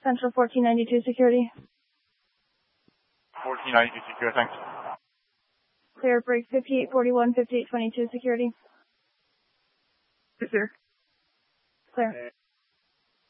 Central 1492 security. 1492 secure, thanks. Clear break 5841, 5822 security. Yes, sir. Clear.